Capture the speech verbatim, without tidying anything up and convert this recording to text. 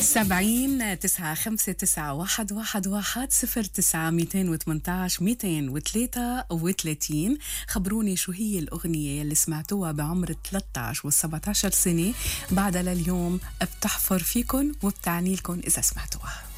سبعين تسعة خمسة تسعة واحد واحد واحد صفر تسعة ميتين وثمانتاش ميتين وثلاثة وثلاثين. خبروني شو هي الأغنية اللي سمعتوها بعمر ثلاثة عشر والسبعة عشر سنة بعدها لليوم بتحفر فيكن وبتعني لكم إذا سمعتوها.